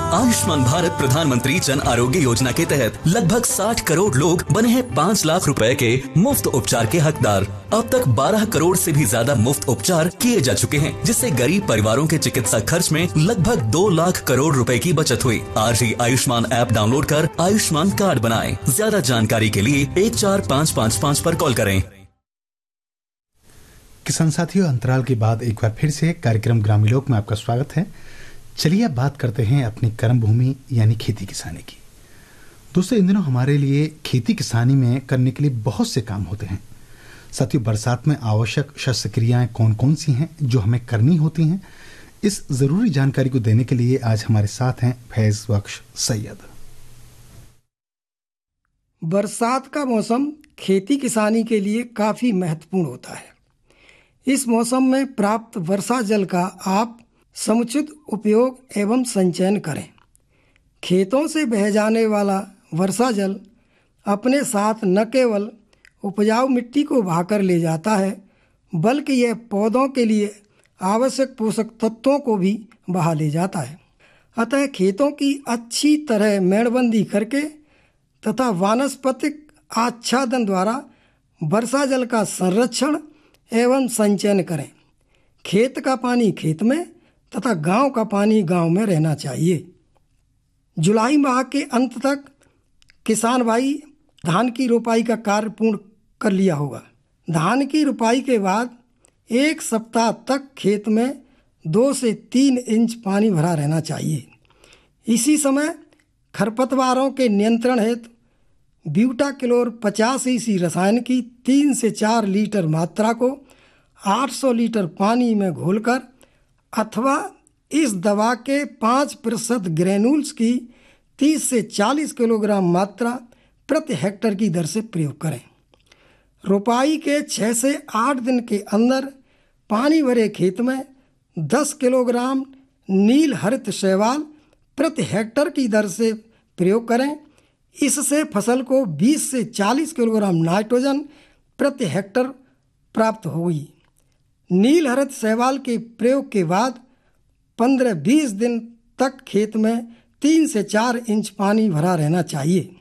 आयुष्मान भारत प्रधानमंत्री जन आरोग्य योजना के तहत लगभग 60 करोड़ लोग बने हैं 5 लाख रुपए के मुफ्त उपचार के हकदार। अब तक 12 करोड़ से भी ज्यादा मुफ्त उपचार किए जा चुके हैं, जिससे गरीब परिवारों के चिकित्सा खर्च में लगभग 2 लाख करोड़ रुपए की बचत हुई। आज ही आयुष्मान ऐप डाउनलोड कर आयुष्मान कार्ड बनाएं। ज्यादा जानकारी के लिए 14555 पर कॉल करें। किसान साथियों, अंतराल के बाद एक बार फिर से कार्यक्रम ग्रामीण लोक में आपका स्वागत है। चलिए अब बात करते हैं अपनी कर्म भूमि यानी खेती किसानी की। दोस्तों, इन दिनों हमारे लिए खेती किसानी में करने के लिए बहुत से काम होते हैं। साथियों, बरसात में आवश्यक शस्त्र क्रियाएं कौन कौन सी हैं जो हमें करनी होती हैं, इस जरूरी जानकारी को देने के लिए आज हमारे साथ हैं फैज बख्श सैयद। बरसात का मौसम खेती किसानी के लिए काफी महत्वपूर्ण होता है। इस मौसम में प्राप्त वर्षा जल का आप समुचित उपयोग एवं संचयन करें। खेतों से बह जाने वाला वर्षा जल अपने साथ न केवल उपजाऊ मिट्टी को बहाकर ले जाता है, बल्कि यह पौधों के लिए आवश्यक पोषक तत्वों को भी बहा ले जाता है। अतः खेतों की अच्छी तरह मेड़बंदी करके तथा वानस्पतिक आच्छादन द्वारा वर्षा जल का संरक्षण एवं संचयन करें। खेत का पानी खेत में तथा गांव का पानी गांव में रहना चाहिए। जुलाई माह के अंत तक किसान भाई धान की रोपाई का कार्य पूर्ण कर लिया होगा। धान की रोपाई के बाद 1 सप्ताह तक खेत में 2 से 3 इंच पानी भरा रहना चाहिए। इसी समय खरपतवारों के नियंत्रण हेतु ब्यूटाक्लोर 50 ईसी रसायन की 3 से 4 लीटर मात्रा को 800 लीटर पानी में घोलकर अथवा इस दवा के 5% ग्रेन्यूल्स की 30 से 40 किलोग्राम मात्रा प्रति हेक्टर की दर से प्रयोग करें। रोपाई के 6 से 8 दिन के अंदर पानी भरे खेत में 10 किलोग्राम नील हरित शैवाल प्रति हेक्टर की दर से प्रयोग करें। इससे फसल को 20 से 40 किलोग्राम नाइट्रोजन प्रति हेक्टर प्राप्त होगी। नील हरित शैवाल के प्रयोग के बाद 15-20 दिन तक खेत में 3 से 4 इंच पानी भरा रहना चाहिए।